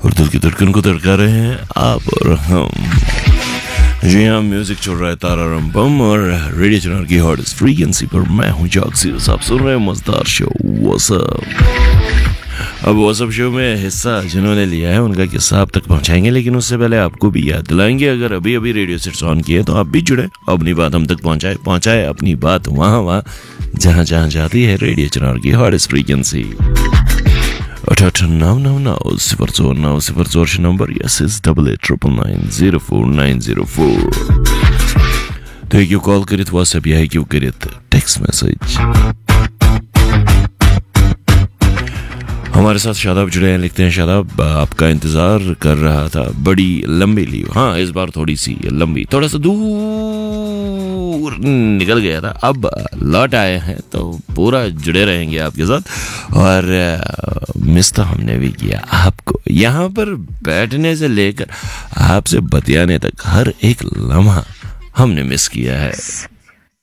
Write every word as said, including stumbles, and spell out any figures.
और दिल की धड़कन को धड़का रहे हैं आप और हम। जी हाँ, म्यूजिक चल रहा है तारारम बम और रेडियो चैनल की हॉटेस्ट फ्रीक्वेंसी पर मैं हूँ जॉक्सियस। आप सुन रहे हैं मजेदार शो व्हाट्सअप। अब व्हाट्सअप शो में हिस्सा जिन्होंने लिया है उनका किस्सा आप तक पहुंचाएंगे, लेकिन उससे पहले आपको भी याद दिलाएंगे, अगर अभी अभी रेडियो सेट्स ऑन किए तो आप भी जुड़े, अपनी बात हम तक पहुंचाए पहुंचाए अपनी बात वहाँ वहाँ जहाँ जहाँ जाती है रेडियो चैनल की हॉटेस्ट फ्रीक्वेंसी। अठहत्तर नौ नौ नौ सिफर चौर नौ सिफर चौर नंबर या six double eight triple nine zero four nine zero four. तो एक कॉल करीत व्हाट्सएप या क्यों करीत टेक्स्ट मैसेज। हमारे साथ शादाब जुड़े हैं, लिखते हैं शादाब आपका इंतजार कर रहा था, बड़ी लंबी लीव। हाँ, इस बार थोड़ी सी लंबी, थोड़ा सा दूर निकल गया था, अब लौट आए हैं तो पूरा जुड़े रहेंगे आपके साथ। और मिस तो हमने भी किया आपको, यहाँ पर बैठने से लेकर आपसे बतियाने तक हर एक लम्हा हमने मिस किया है।